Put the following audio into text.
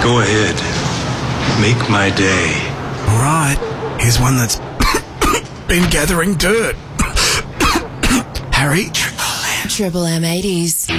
Go ahead. Make my day. All right. Here's one that's been gathering dirt. Harry? Triple M 80s.